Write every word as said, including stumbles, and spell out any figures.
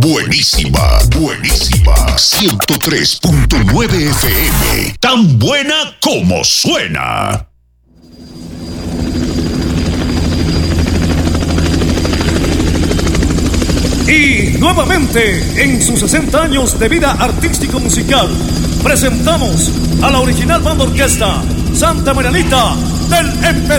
Buenísima, buenísima. ciento tres punto nueve F M. Tan buena como suena. Y nuevamente, en sus sesenta años de vida artístico-musical, presentamos a la original banda orquesta Santa Marianita del Emperador.